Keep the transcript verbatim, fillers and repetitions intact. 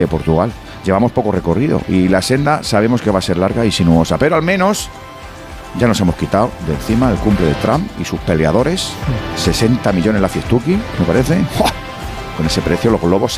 de Portugal. Llevamos poco recorrido y la senda sabemos que va a ser larga y sinuosa, pero al menos ya nos hemos quitado de encima el cumple de Trump y sus peleadores. sesenta millones la fiestuki, me parece. ¡Uah! Con ese precio los globos